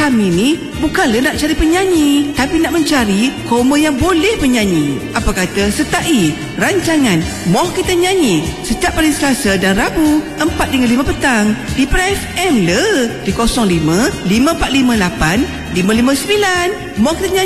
kami ni bukanlah nak cari penyanyi, tapi nak mencari homo yang boleh penyanyi. Apa kata sertai rancangan Moh Kita Nyanyi setiap hari Selasa dan Rabu 4 hingga 5 petang di Prime FM le di 05 5458 559. Moh Kita Nyanyi.